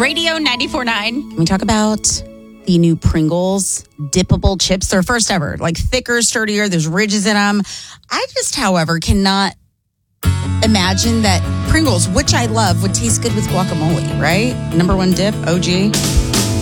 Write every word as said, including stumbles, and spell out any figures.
Radio ninety-four point nine. Can we talk about the new Pringles dippable chips? They're first ever, like thicker, sturdier. There's ridges in them. I just, however, cannot imagine that Pringles, which I love, would taste good with guacamole, right? Number one dip, O G.